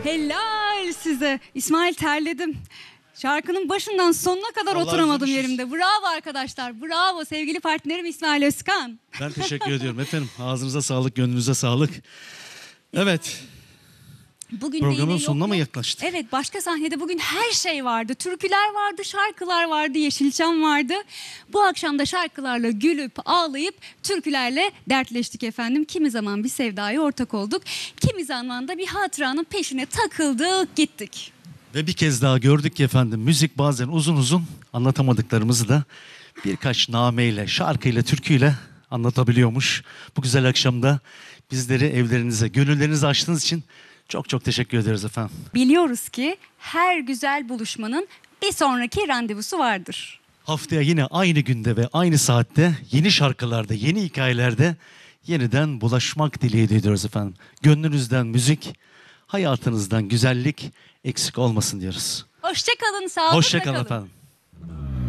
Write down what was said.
Helal size. İsmail, terledim. Şarkının başından sonuna kadar oturamadım yerimde. Bravo arkadaşlar. Bravo sevgili partnerim İsmail Özkan. Ben teşekkür ediyorum efendim. Ağzınıza sağlık, gönlünüze sağlık. Evet. Bugün Programın de sonuna mı yaklaştık? Evet, başka sahnede bugün her şey vardı. Türküler vardı, şarkılar vardı, Yeşilçam vardı. Bu akşam da şarkılarla gülüp ağlayıp türkülerle dertleştik efendim. Kimi zaman bir sevdaya ortak olduk. Kimi zaman da bir hatıranın peşine takıldık gittik. Ve bir kez daha gördük ki efendim, müzik bazen uzun uzun anlatamadıklarımızı da birkaç nameyle, şarkıyla, türküyle anlatabiliyormuş. Bu güzel akşamda bizleri evlerinize, gönüllerinizi açtığınız için çok çok teşekkür ederiz efendim. Biliyoruz ki her güzel buluşmanın bir sonraki randevusu vardır. Haftaya yine aynı günde ve aynı saatte yeni şarkılarda, yeni hikayelerde yeniden bulaşmak dileğiyle ediyoruz efendim. Gönlünüzden müzik, hayatınızdan güzellik eksik olmasın diyoruz. Hoşça kalın, sağlıkla Hoşça kalın kalın. efendim.